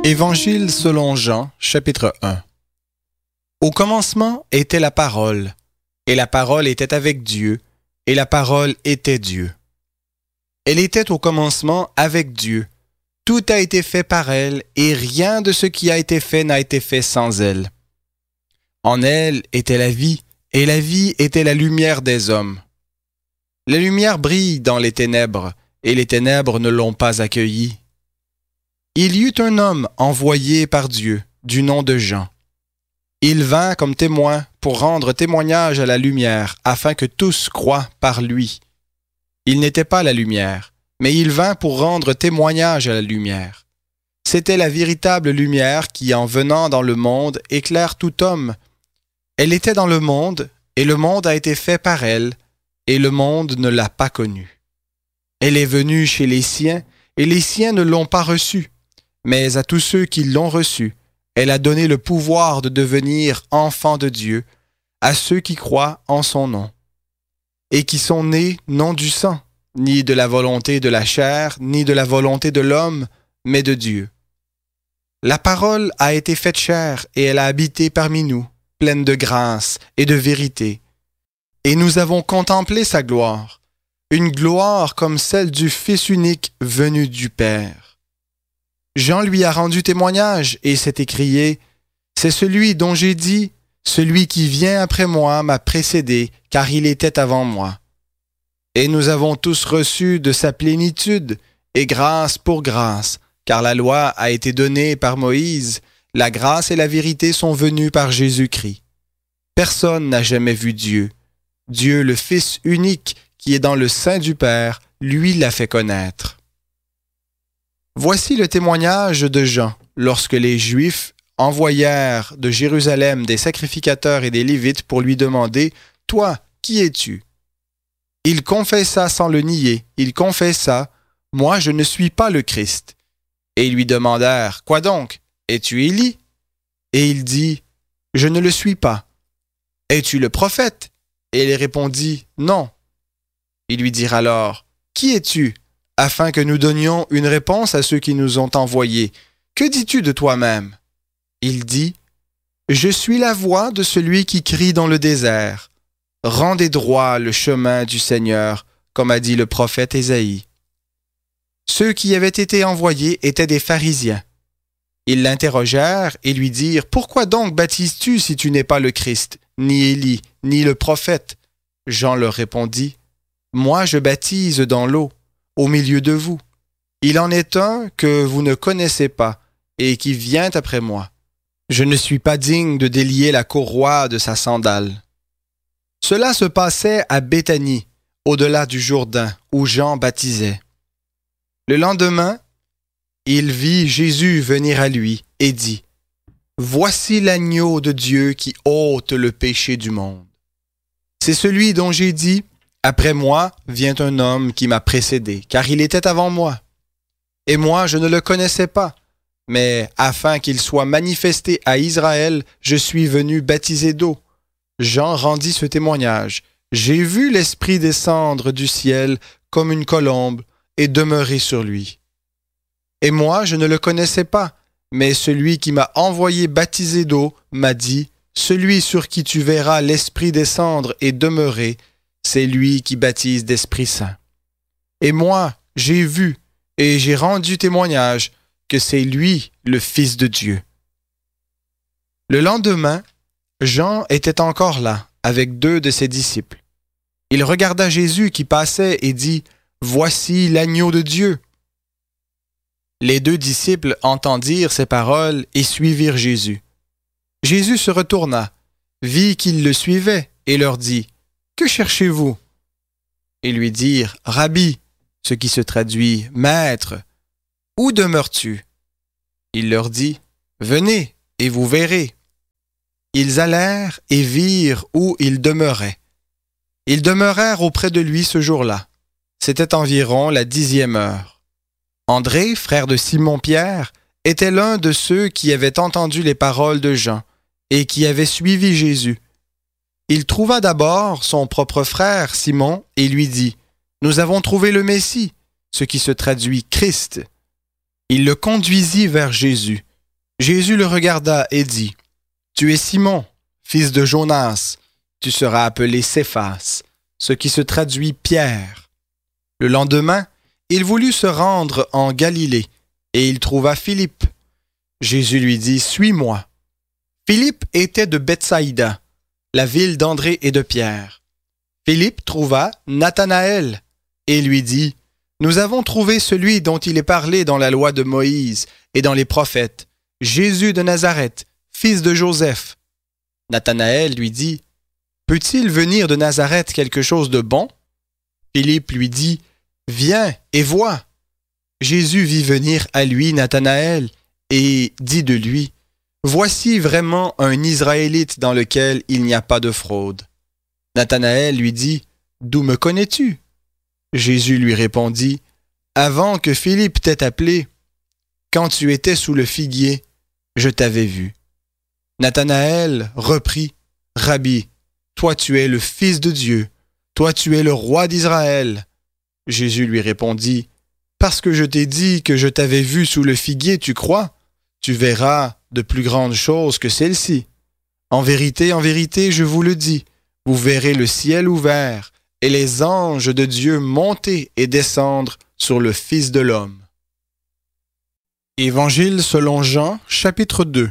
Évangile selon Jean, chapitre 1. Au commencement était la parole, et la parole était avec Dieu, et la parole était Dieu. Elle était au commencement avec Dieu. Tout a été fait par elle, et rien de ce qui a été fait n'a été fait sans elle. En elle était la vie, et la vie était la lumière des hommes. La lumière brille dans les ténèbres, et les ténèbres ne l'ont pas accueillie. Il y eut un homme envoyé par Dieu, du nom de Jean. Il vint comme témoin pour rendre témoignage à la lumière, afin que tous croient par lui. Il n'était pas la lumière, mais il vint pour rendre témoignage à la lumière. C'était la véritable lumière qui, en venant dans le monde, éclaire tout homme. Elle était dans le monde, et le monde a été fait par elle, et le monde ne l'a pas connue. Elle est venue chez les siens, et les siens ne l'ont pas reçue. Mais à tous ceux qui l'ont reçue, elle a donné le pouvoir de devenir enfants de Dieu, à ceux qui croient en son nom, et qui sont nés non du sang, ni de la volonté de la chair, ni de la volonté de l'homme, mais de Dieu. La parole a été faite chair, et elle a habité parmi nous, pleine de grâce et de vérité. Et nous avons contemplé sa gloire, une gloire comme celle du Fils unique venu du Père. Jean lui a rendu témoignage et s'est écrié « C'est celui dont j'ai dit, celui qui vient après moi m'a précédé, car il était avant moi. » Et nous avons tous reçu de sa plénitude, et grâce pour grâce, car la loi a été donnée par Moïse, la grâce et la vérité sont venues par Jésus-Christ. Personne n'a jamais vu Dieu. Dieu, le Fils unique, qui est dans le sein du Père, lui l'a fait connaître. Voici le témoignage de Jean, lorsque les Juifs envoyèrent de Jérusalem des sacrificateurs et des Lévites pour lui demander « Toi, qui es-tu » Il confessa sans le nier, il confessa « Moi, je ne suis pas le Christ. » Et ils lui demandèrent « Quoi donc? Es-tu Élie » Et il dit « Je ne le suis pas. » « Es-tu le prophète » Et il répondit « Non. » Ils lui dirent alors « Qui es-tu » afin que nous donnions une réponse à ceux qui nous ont envoyés. Que dis-tu de toi-même? Il dit, « Je suis la voix de celui qui crie dans le désert. Rendez droit le chemin du Seigneur, comme a dit le prophète Ésaïe. » Ceux qui avaient été envoyés étaient des pharisiens. Ils l'interrogèrent et lui dirent, « Pourquoi donc baptises-tu si tu n'es pas le Christ, ni Élie, ni le prophète? » Jean leur répondit, « Moi je baptise dans l'eau. Au milieu de vous. Il en est un que vous ne connaissez pas et qui vient après moi. Je ne suis pas digne de délier la courroie de sa sandale. » Cela se passait à Béthanie, au-delà du Jourdain, où Jean baptisait. Le lendemain, il vit Jésus venir à lui et dit, « Voici l'agneau de Dieu qui ôte le péché du monde. C'est celui dont j'ai dit, après moi vient un homme qui m'a précédé, car il était avant moi. Et moi, je ne le connaissais pas, mais afin qu'il soit manifesté à Israël, je suis venu baptiser d'eau. » Jean rendit ce témoignage. « J'ai vu l'Esprit descendre du ciel comme une colombe et demeurer sur lui. Et moi, je ne le connaissais pas, mais celui qui m'a envoyé baptiser d'eau m'a dit, « Celui sur qui tu verras l'Esprit descendre et demeurer, c'est lui qui baptise d'Esprit Saint. Et moi, j'ai vu et j'ai rendu témoignage que c'est lui le Fils de Dieu. » Le lendemain, Jean était encore là, avec 2 de ses disciples. Il regarda Jésus qui passait et dit, « Voici l'agneau de Dieu. » Les 2 disciples entendirent ces paroles et suivirent Jésus. Jésus se retourna, vit qu'ils le suivaient et leur dit, « Que cherchez-vous? » Ils lui dirent, « Rabbi », ce qui se traduit « Maître, où demeures-tu? » Il leur dit, « Venez et vous verrez. » Ils allèrent et virent où il demeurait. Ils demeurèrent auprès de lui ce jour-là. C'était environ la 10e heure. André, frère de Simon-Pierre, était l'un de ceux qui avaient entendu les paroles de Jean et qui avaient suivi Jésus. Il trouva d'abord son propre frère Simon et lui dit, « Nous avons trouvé le Messie », ce qui se traduit Christ. Il le conduisit vers Jésus. Jésus le regarda et dit, « Tu es Simon, fils de Jonas, tu seras appelé Céphas, ce qui se traduit Pierre. » Le lendemain, il voulut se rendre en Galilée, et il trouva Philippe. Jésus lui dit, « Suis-moi. » Philippe était de Bethsaïda, la ville d'André et de Pierre. Philippe trouva Nathanaël et lui dit, « Nous avons trouvé celui dont il est parlé dans la loi de Moïse et dans les prophètes, Jésus de Nazareth, fils de Joseph. » Nathanaël lui dit, « Peut-il venir de Nazareth quelque chose de bon? » Philippe lui dit, « Viens et vois. » Jésus vit venir à lui Nathanaël et dit de lui, « Voici vraiment un Israélite dans lequel il n'y a pas de fraude. » Nathanaël lui dit, « D'où me connais-tu? » Jésus lui répondit, « Avant que Philippe t'ait appelé, quand tu étais sous le figuier, je t'avais vu. » Nathanaël reprit, « Rabbi, toi tu es le Fils de Dieu, toi tu es le roi d'Israël. » Jésus lui répondit, « Parce que je t'ai dit que je t'avais vu sous le figuier, tu crois? Tu verras de plus grandes choses que celles-ci. En vérité, je vous le dis, vous verrez le ciel ouvert et les anges de Dieu monter et descendre sur le Fils de l'homme. » Évangile selon Jean, chapitre 2.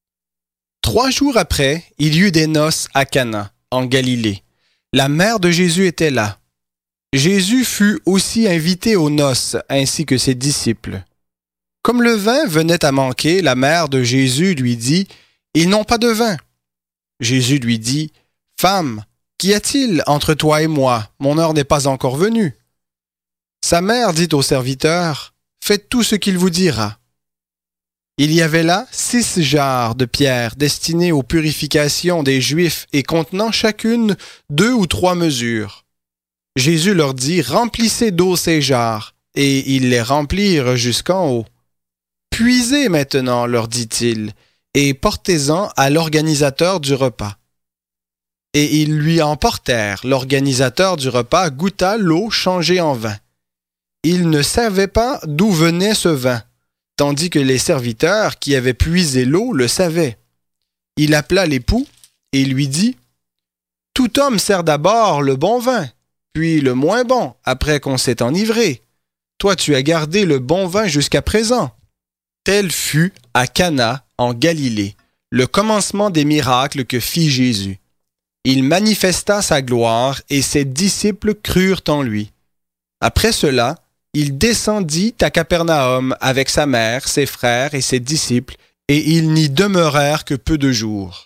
3 jours après, il y eut des noces à Cana, en Galilée. La mère de Jésus était là. Jésus fut aussi invité aux noces, ainsi que ses disciples. Comme le vin venait à manquer, la mère de Jésus lui dit, « Ils n'ont pas de vin. » Jésus lui dit, « Femme, qu'y a-t-il entre toi et moi? Mon heure n'est pas encore venue. » Sa mère dit au serviteur, « Faites tout ce qu'il vous dira. » Il y avait là 6 jarres de pierre destinées aux purifications des Juifs et contenant chacune 2 ou 3 mesures. Jésus leur dit, « Remplissez d'eau ces jarres. » Et ils les remplirent jusqu'en haut. « Puisez maintenant, leur dit-il, et portez-en à l'organisateur du repas. » Et ils lui en portèrent. L'organisateur du repas goûta l'eau changée en vin. Il ne savait pas d'où venait ce vin, tandis que les serviteurs qui avaient puisé l'eau le savaient. Il appela l'époux et lui dit, « Tout homme sert d'abord le bon vin, puis le moins bon, après qu'on s'est enivré. Toi, tu as gardé le bon vin jusqu'à présent. » Tel fut à Cana, en Galilée, le commencement des miracles que fit Jésus. Il manifesta sa gloire et ses disciples crurent en lui. Après cela, il descendit à Capernaum avec sa mère, ses frères et ses disciples, et ils n'y demeurèrent que peu de jours.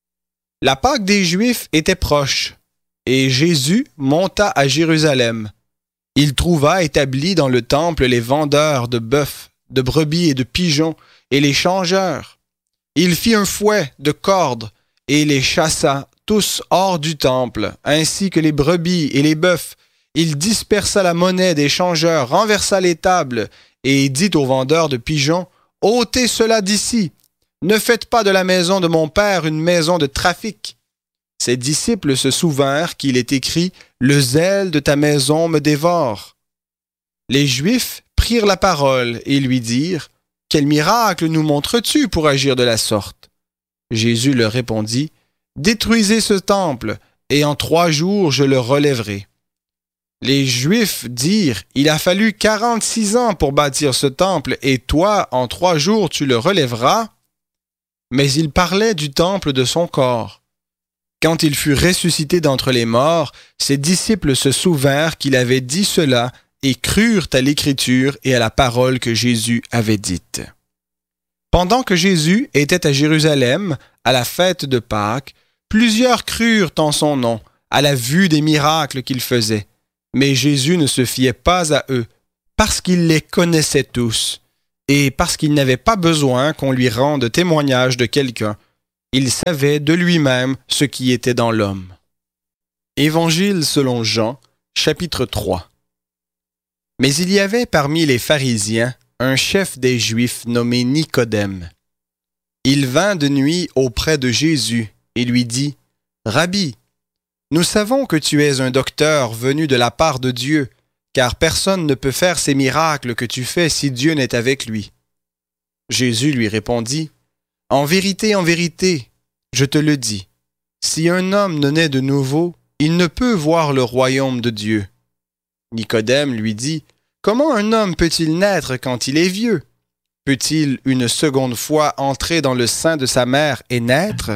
La Pâque des Juifs était proche, et Jésus monta à Jérusalem. Il trouva établis dans le temple les vendeurs de bœufs, de brebis et de pigeons, et les changeurs. Il fit un fouet de cordes, et les chassa tous hors du temple, ainsi que les brebis et les bœufs. Il dispersa la monnaie des changeurs, renversa les tables, et dit aux vendeurs de pigeons, « Ôtez cela d'ici! Ne faites pas de la maison de mon Père une maison de trafic. » Ses disciples se souvinrent qu'il est écrit, « Le zèle de ta maison me dévore. » Les Juifs prirent la parole et lui dirent, « Quel miracle nous montres-tu pour agir de la sorte? » Jésus leur répondit, « Détruisez ce temple, et en 3 jours je le relèverai. » Les Juifs dirent, « Il a fallu 46 ans pour bâtir ce temple, et toi, en 3 jours, tu le relèveras? » Mais il parlait du temple de son corps. Quand il fut ressuscité d'entre les morts, ses disciples se souvinrent qu'il avait dit cela et crurent à l'Écriture et à la parole que Jésus avait dite. Pendant que Jésus était à Jérusalem, à la fête de Pâques, plusieurs crurent en son nom, à la vue des miracles qu'il faisait. Mais Jésus ne se fiait pas à eux, parce qu'il les connaissait tous, et parce qu'il n'avait pas besoin qu'on lui rende témoignage de quelqu'un. Il savait de lui-même ce qui était dans l'homme. Évangile selon Jean, chapitre 3. Mais il y avait parmi les pharisiens un chef des Juifs nommé Nicodème. Il vint de nuit auprès de Jésus et lui dit, « Rabbi, nous savons que tu es un docteur venu de la part de Dieu, car personne ne peut faire ces miracles que tu fais si Dieu n'est avec lui. » Jésus lui répondit, En vérité, je te le dis, si un homme ne naît de nouveau, il ne peut voir le royaume de Dieu. Nicodème lui dit, comment un homme peut-il naître quand il est vieux? Peut-il une seconde fois entrer dans le sein de sa mère et naître?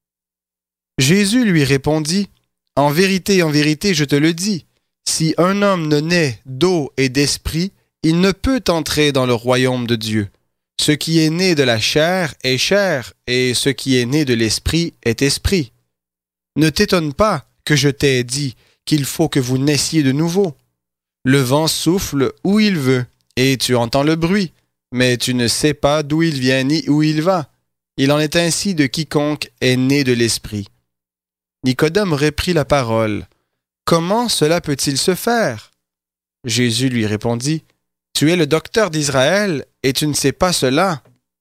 Jésus lui répondit, en vérité, je te le dis, si un homme ne naît d'eau et d'esprit, il ne peut entrer dans le royaume de Dieu. Ce qui est né de la chair est chair, et ce qui est né de l'esprit est esprit. Ne t'étonne pas que je t'ai dit qu'il faut que vous naissiez de nouveau. Le vent souffle où il veut, et tu entends le bruit, mais tu ne sais pas d'où il vient ni où il va. Il en est ainsi de quiconque est né de l'esprit. Nicodème reprit la parole. Comment cela peut-il se faire? Jésus lui répondit, tu es le docteur d'Israël et tu ne sais pas cela.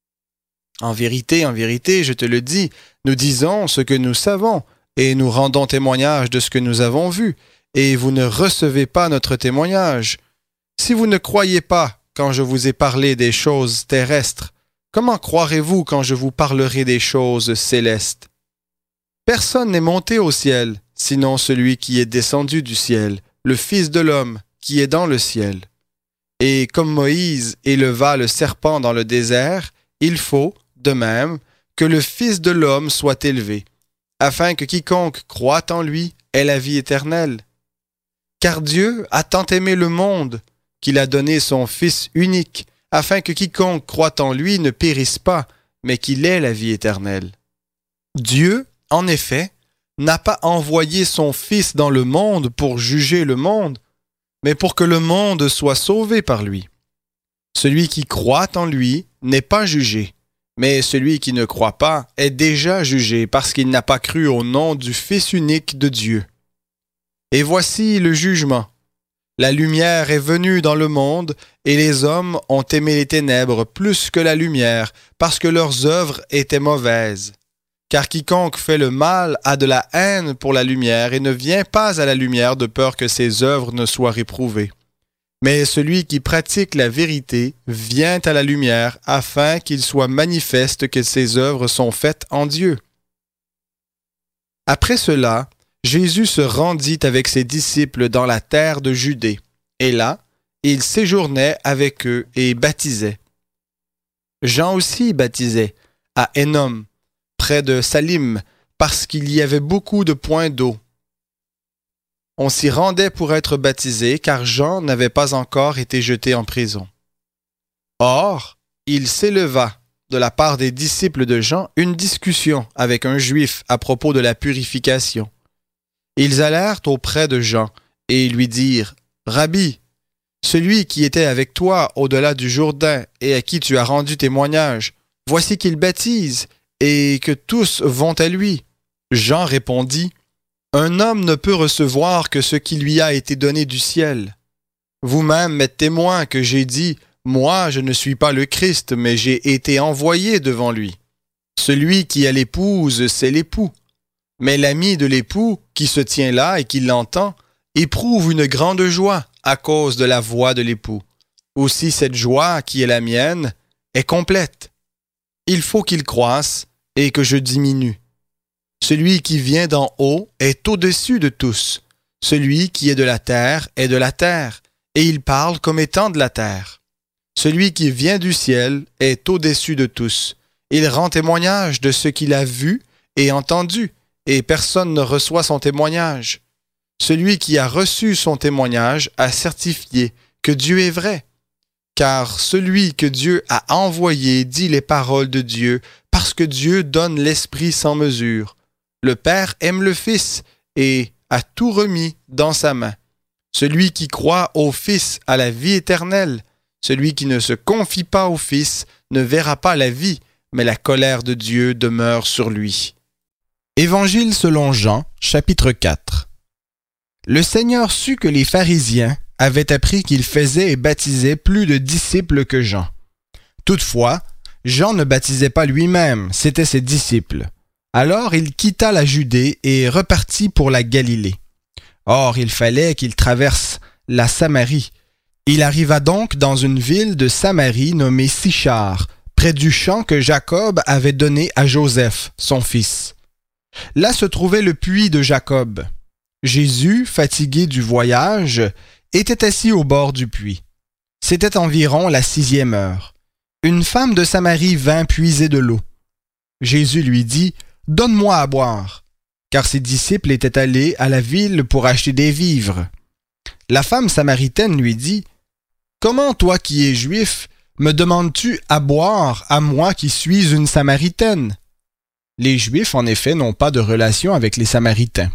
En vérité, je te le dis, nous disons ce que nous savons et nous rendons témoignage de ce que nous avons vu, et vous ne recevez pas notre témoignage. Si vous ne croyez pas quand je vous ai parlé des choses terrestres, comment croirez-vous quand je vous parlerai des choses célestes? Personne n'est monté au ciel, sinon celui qui est descendu du ciel, le Fils de l'homme qui est dans le ciel. Et comme Moïse éleva le serpent dans le désert, il faut, de même, que le Fils de l'homme soit élevé, afin que quiconque croit en lui ait la vie éternelle. Car Dieu a tant aimé le monde qu'il a donné son Fils unique, afin que quiconque croit en lui ne périsse pas, mais qu'il ait la vie éternelle. Dieu, en effet, n'a pas envoyé son Fils dans le monde pour juger le monde, mais pour que le monde soit sauvé par lui. Celui qui croit en lui n'est pas jugé, mais celui qui ne croit pas est déjà jugé parce qu'il n'a pas cru au nom du Fils unique de Dieu. Et voici le jugement. La lumière est venue dans le monde, et les hommes ont aimé les ténèbres plus que la lumière, parce que leurs œuvres étaient mauvaises. Car quiconque fait le mal a de la haine pour la lumière et ne vient pas à la lumière de peur que ses œuvres ne soient réprouvées. Mais celui qui pratique la vérité vient à la lumière afin qu'il soit manifeste que ses œuvres sont faites en Dieu. Après cela, Jésus se rendit avec ses disciples dans la terre de Judée, et là, il séjournait avec eux et baptisait. Jean aussi baptisait à Énom, près de Salim, parce qu'il y avait beaucoup de points d'eau. On s'y rendait pour être baptisé, car Jean n'avait pas encore été jeté en prison. Or, il s'éleva, de la part des disciples de Jean, une discussion avec un juif à propos de la purification. Ils allèrent auprès de Jean et lui dirent, « Rabbi, celui qui était avec toi au-delà du Jourdain et à qui tu as rendu témoignage, voici qu'il baptise, et que tous vont à lui. » Jean répondit, « Un homme ne peut recevoir que ce qui lui a été donné du ciel. Vous-même êtes témoin que j'ai dit, moi je ne suis pas le Christ, mais j'ai été envoyé devant lui. Celui qui a l'épouse, c'est l'époux. Mais l'ami de l'époux, qui se tient là et qui l'entend, éprouve une grande joie à cause de la voix de l'époux. Aussi cette joie, qui est la mienne, est complète. Il faut qu'il croisse et que je diminue. Celui qui vient d'en haut est au-dessus de tous. Celui qui est de la terre est de la terre, et il parle comme étant de la terre. Celui qui vient du ciel est au-dessus de tous. Il rend témoignage de ce qu'il a vu et entendu, et personne ne reçoit son témoignage. Celui qui a reçu son témoignage a certifié que Dieu est vrai. Car celui que Dieu a envoyé dit les paroles de Dieu, parce que Dieu donne l'Esprit sans mesure. Le Père aime le Fils et a tout remis dans sa main. Celui qui croit au Fils a la vie éternelle. Celui qui ne se confie pas au Fils ne verra pas la vie, mais la colère de Dieu demeure sur lui. Évangile selon Jean, chapitre 4. Le Seigneur sut que les pharisiens avaient appris qu'il faisait et baptisait plus de disciples que Jean. Toutefois, Jean ne baptisait pas lui-même, c'étaient ses disciples. Alors il quitta la Judée et repartit pour la Galilée. Or, il fallait qu'il traverse la Samarie. Il arriva donc dans une ville de Samarie nommée Sichar, près du champ que Jacob avait donné à Joseph, son fils. Là se trouvait le puits de Jacob. Jésus, fatigué du voyage, était assis au bord du puits. C'était environ la 6e heure. Une femme de Samarie vint puiser de l'eau. Jésus lui dit « Donne-moi à boire », car ses disciples étaient allés à la ville pour acheter des vivres. La femme samaritaine lui dit « Comment, toi qui es juif, me demandes-tu à boire à moi qui suis une Samaritaine ?» Les Juifs, en effet, n'ont pas de relation avec les Samaritains.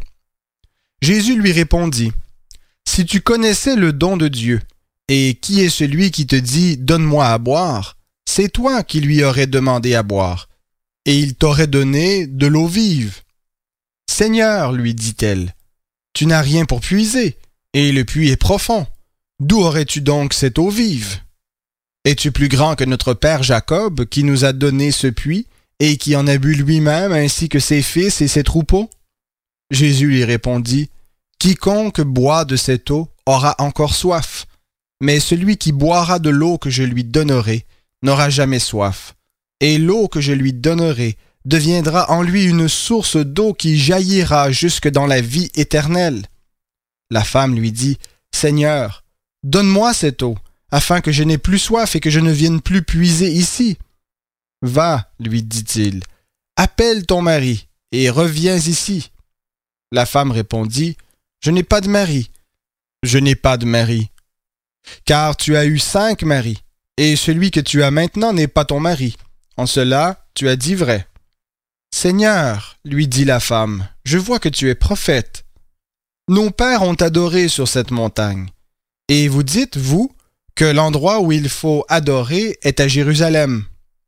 Jésus lui répondit « Si tu connaissais le don de Dieu, et qui est celui qui te dit « Donne-moi à boire », c'est toi qui lui aurais demandé à boire, et il t'aurait donné de l'eau vive. « Seigneur, lui dit-elle, tu n'as rien pour puiser, et le puits est profond. D'où aurais-tu donc cette eau vive? Es-tu plus grand que notre père Jacob, qui nous a donné ce puits, et qui en a bu lui-même, ainsi que ses fils et ses troupeaux? » Jésus lui répondit, « Quiconque boit de cette eau aura encore soif, mais celui qui boira de l'eau que je lui donnerai n'aura jamais soif, et l'eau que je lui donnerai deviendra en lui une source d'eau qui jaillira jusque dans la vie éternelle. » La femme lui dit, « Seigneur, donne-moi cette eau, afin que je n'ai plus soif et que je ne vienne plus puiser ici. » « Va, lui dit-il, appelle ton mari et reviens ici. » La femme répondit, « Je n'ai pas de mari. »« Je n'ai pas de mari. Car tu as eu 5 maris, et celui que tu as maintenant n'est pas ton mari. En cela, tu as dit vrai. »« Seigneur, lui dit la femme, je vois que tu es prophète. Nos pères ont adoré sur cette montagne, et vous dites, vous, que l'endroit où il faut adorer est à Jérusalem. »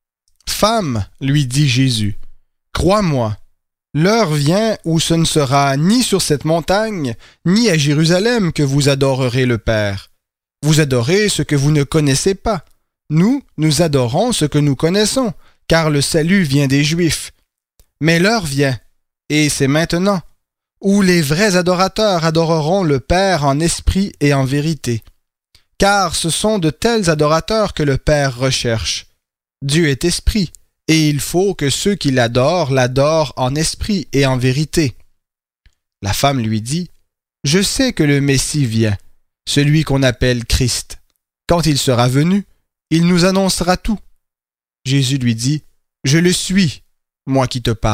Femme, lui dit Jésus, crois-moi, l'heure vient où ce ne sera ni sur cette montagne, ni à Jérusalem que vous adorerez le Père. Vous adorez ce que vous ne connaissez pas. Nous adorons ce que nous connaissons, car le salut vient des Juifs. Mais l'heure vient, et c'est maintenant, où les vrais adorateurs adoreront le Père en esprit et en vérité. Car ce sont de tels adorateurs que le Père recherche. Dieu est esprit, et il faut que ceux qui l'adorent en esprit et en vérité. La femme lui dit, « Je sais que le Messie vient, celui qu'on appelle Christ. Quand il sera venu, il nous annoncera tout. » Jésus lui dit, « Je le suis, moi qui te parle. »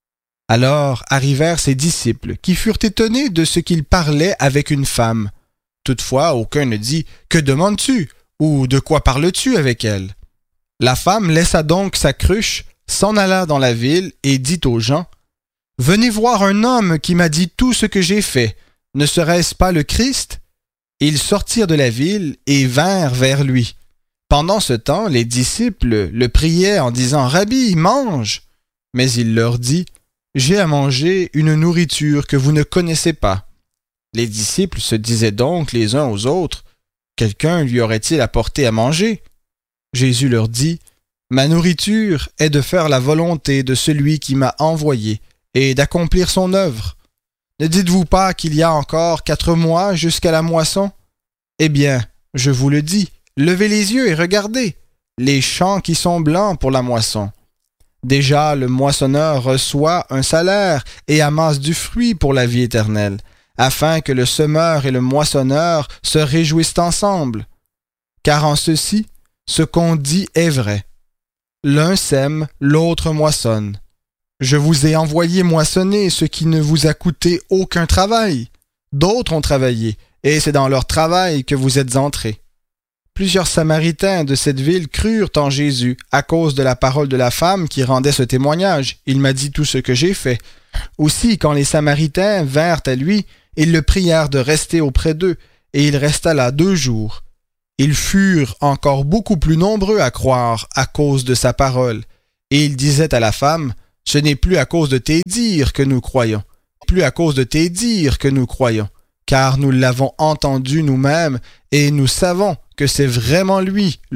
Alors arrivèrent ses disciples, qui furent étonnés de ce qu'il parlait avec une femme. Toutefois, aucun ne dit, « Que demandes-tu? Ou de quoi parles-tu avec elle? » La femme laissa donc sa cruche, s'en alla dans la ville et dit aux gens, « Venez voir un homme qui m'a dit tout ce que j'ai fait. Ne serait-ce pas le Christ? » Ils sortirent de la ville et vinrent vers lui. Pendant ce temps, les disciples le priaient en disant, « Rabbi, mange !» Mais il leur dit, « J'ai à manger une nourriture que vous ne connaissez pas. » Les disciples se disaient donc les uns aux autres, « Quelqu'un lui aurait-il apporté à manger? » Jésus leur dit, « Ma nourriture est de faire la volonté de celui qui m'a envoyé et d'accomplir son œuvre. Ne dites-vous pas qu'il y a encore 4 mois jusqu'à la moisson? Eh bien, je vous le dis, levez les yeux et regardez, les champs qui sont blancs pour la moisson. Déjà le moissonneur reçoit un salaire et amasse du fruit pour la vie éternelle, afin que le semeur et le moissonneur se réjouissent ensemble. Car en ceci, ce qu'on dit est vrai. L'un sème, l'autre moissonne. Je vous ai envoyé moissonner ce qui ne vous a coûté aucun travail. D'autres ont travaillé, et c'est dans leur travail que vous êtes entrés. » Plusieurs Samaritains de cette ville crurent en Jésus à cause de la parole de la femme qui rendait ce témoignage. « Il m'a dit tout ce que j'ai fait. » Aussi, quand les Samaritains vinrent à lui, ils le prièrent de rester auprès d'eux, et il resta là 2 jours. Ils furent encore beaucoup plus nombreux à croire à cause de sa parole. Et il disait à la femme, « Ce n'est plus à cause de tes dires que nous croyons, car nous l'avons entendu nous-mêmes, et nous savons que c'est vraiment lui,